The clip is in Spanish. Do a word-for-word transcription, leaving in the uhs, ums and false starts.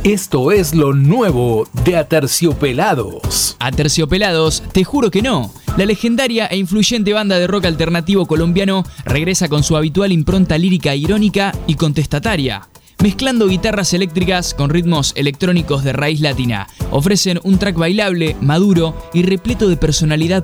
Esto es lo nuevo de Aterciopelados. Aterciopelados, te juro que no. La legendaria e influyente banda de rock alternativo colombiano regresa con su habitual impronta lírica irónica y contestataria. Mezclando guitarras eléctricas con ritmos electrónicos de raíz latina, ofrecen un track bailable, maduro y repleto de personalidad